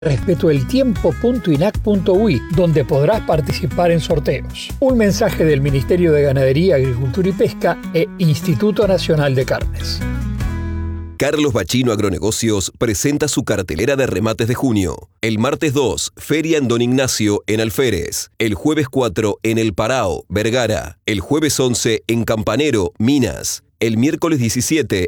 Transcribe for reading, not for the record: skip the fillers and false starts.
respetoeltiempo.inac.ui, donde podrás participar en sorteos. Un mensaje del Ministerio de Ganadería, Agricultura y Pesca e Instituto Nacional de Carnes. Carlos Bachino Agronegocios presenta su cartelera de remates de junio. El martes 2, Feria en Don Ignacio, en Alférez. El jueves 4, en El Parao, Vergara. El jueves 11, en Campanero, Minas. El miércoles 17,